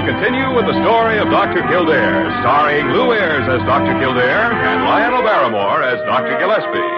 continue with the story of Dr. Kildare, starring Lou Ayres as Dr. Kildare and Lionel Barrymore as Dr. Gillespie.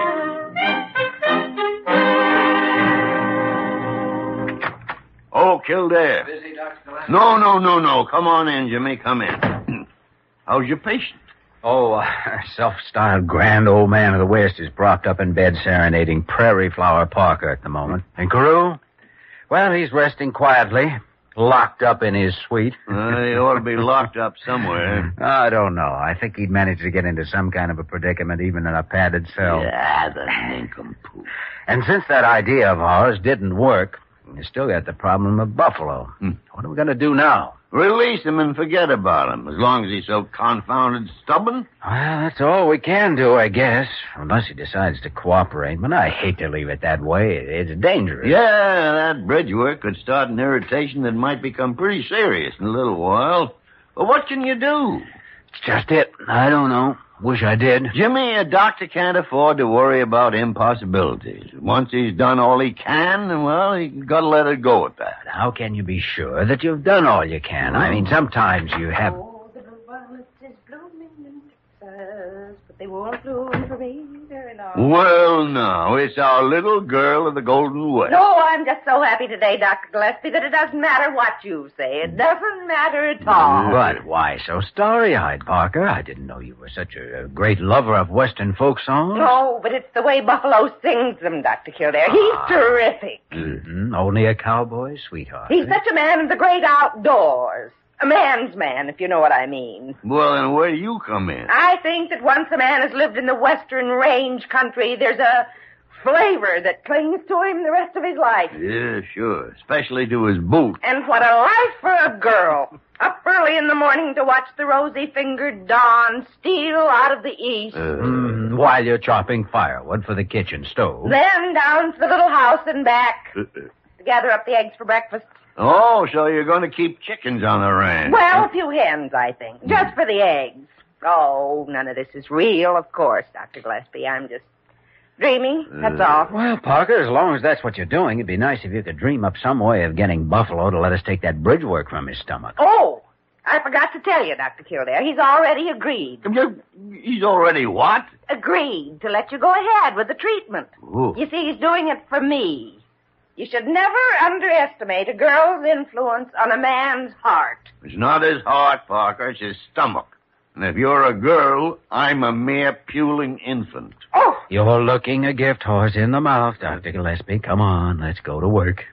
Oh, Kildare. Busy, Dr. Gillespie? No. Come on in, Jimmy. Come in. How's your patient? Oh, self-styled grand old man of the West is propped up in bed serenading Prairie Flower Parker at the moment. And Carew? Well, he's resting quietly, locked up in his suite. He ought to be locked up somewhere. I don't know. I think he'd manage to get into some kind of a predicament even in a padded cell. Yeah, the nincompoop. And since that idea of ours didn't work, you still got the problem of Buffalo. What are we going to do now? Release him and forget about him, as long as he's so confounded stubborn. Well, that's all we can do, I guess. Unless he decides to cooperate. But I hate to leave it that way. It's dangerous. Yeah, that bridge work could start an irritation that might become pretty serious in a little while. But what can you do? It's just it. I don't know. Wish I did. Jimmy, a doctor can't afford to worry about impossibilities. Once he's done all he can, well, he's got to let it go at that. How can you be sure that you've done all you can? I mean, sometimes you have... Oh, the blue violet is blooming in Texas, but they won't bloom for me very long. Well, now, it's our little girl of the Golden West. No, I'm just so happy today, Dr. Gillespie, that it doesn't matter what you say. It doesn't matter at all. But why so starry-eyed, Parker? I didn't know you were such a great lover of Western folk songs. No, but it's the way Buffalo sings them, Dr. Kildare. He's terrific. Only a cowboy's sweetheart. He's such a man of the great outdoors. A man's man, if you know what I mean. Well, then where do you come in? I think that once a man has lived in the Western range country, there's a flavor that clings to him the rest of his life. Yeah, sure. Especially to his boot. And what a life for a girl. Up early in the morning to watch the rosy-fingered dawn steal out of the east. While you're chopping firewood for the kitchen stove. Then down to the little house and back to gather up the eggs for breakfast. Oh, so you're going to keep chickens on the ranch. Well, a few hens, I think. Just for the eggs. Oh, none of this is real, of course, Dr. Gillespie. I'm just dreaming, that's all. Well, Parker, as long as that's what you're doing, it'd be nice if you could dream up some way of getting Buffalo to let us take that bridge work from his stomach. Oh, I forgot to tell you, Dr. Kildare. He's already agreed. He's already what? Agreed to let you go ahead with the treatment. Ooh. You see, he's doing it for me. You should never underestimate a girl's influence on a man's heart. It's not his heart, Parker. It's his stomach. And if you're a girl, I'm a mere puling infant. Oh! You're looking a gift horse in the mouth, Dr. Gillespie. Come on, let's go to work.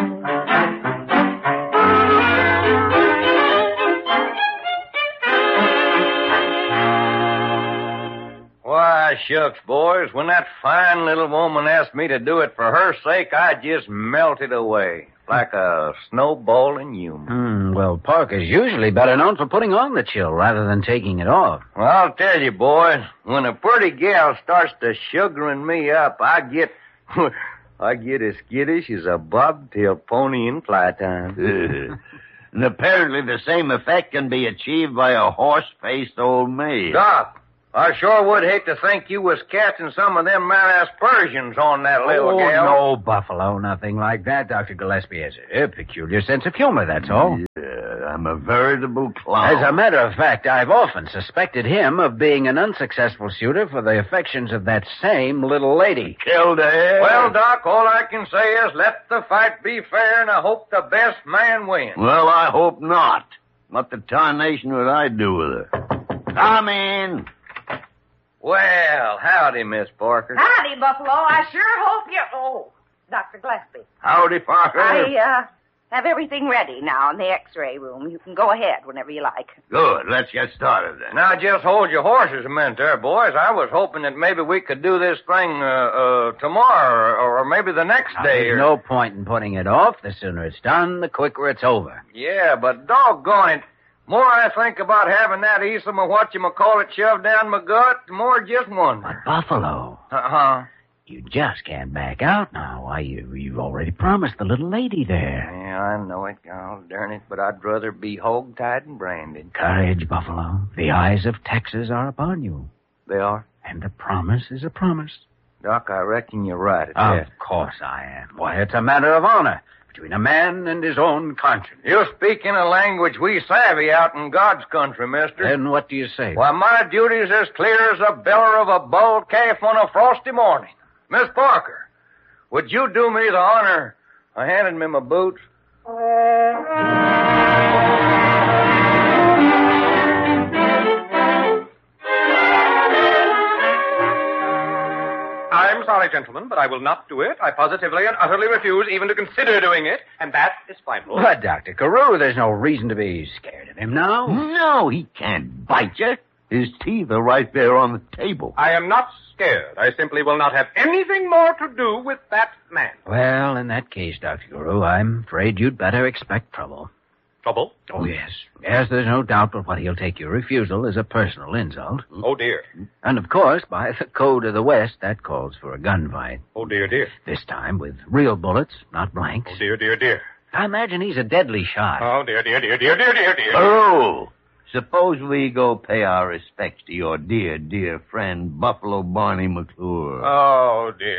Why, shucks, boys, when that fine little woman asked me to do it for her sake, I just melted away like a snowball in humor. Well, Parker's usually better known for putting on the chill rather than taking it off. Well, I'll tell you, boys, when a pretty gal starts to sugaring me up, I get as skittish as a bobtail pony in fly time. And apparently the same effect can be achieved by a horse-faced old maid. Doc, I sure would hate to think you was catching some of them aspersions on that little gal. No, Buffalo, nothing like that. Dr. Gillespie has a peculiar sense of humor, that's all. Yeah, I'm a veritable clown. As a matter of fact, I've often suspected him of being an unsuccessful suitor for the affections of that same little lady. Kildare. Well, Doc, all I can say is let the fight be fair, and I hope the best man wins. Well, I hope not. What the tarnation would I do with her? Come in. Well, howdy, Miss Parker. Howdy, Buffalo. I sure hope you... Oh, Dr. Gillespie. Howdy, Parker. I have everything ready now in the X-ray room. You can go ahead whenever you like. Good. Let's get started then. Now, just hold your horses a minute there, boys. I was hoping that maybe we could do this thing tomorrow or maybe the next day. There's no point in putting it off. The sooner it's done, the quicker it's over. Yeah, but doggone it. More I think about having that easem or whatchamacallit shoved down my gut, the more I just wonder. But, Buffalo, Uh-huh. you just can't back out now. Why, you've already promised the little lady there. Yeah, I know it. Oh, darn it, but I'd rather be hog-tied and branded. Courage, Buffalo. The eyes of Texas are upon you. They are? And a promise is a promise. Doc, I reckon you're right at Of that. course I am. Why, it's a matter of honor. between a man and his own conscience. You speak in a language we savvy out in God's country, mister. Then what do you say? Why, my duty's as clear as a beller of a bull calf on a frosty morning. Miss Parker, would you do me the honor of handing me my boots? I'm sorry, gentlemen, but I will not do it. I positively and utterly refuse even to consider doing it, and that is final. But, Dr. Carew, there's no reason to be scared of him now. No, he can't bite you. His teeth are right there on the table. I am not scared. I simply will not have anything more to do with that man. Well, in that case, Dr. Carew, I'm afraid you'd better expect trouble. Trouble? Oh, yes. Yes, there's no doubt but what he'll take your refusal as a personal insult. Oh, dear. And, of course, by the code of the West, that calls for a gunfight. Oh, dear, dear. This time with real bullets, not blanks. Oh, dear, dear, dear. I imagine he's a deadly shot. Oh, dear, dear, dear, dear, dear, dear, dear. Oh, suppose we go pay our respects to your dear, dear friend, Buffalo Barney McClure. Oh, dear.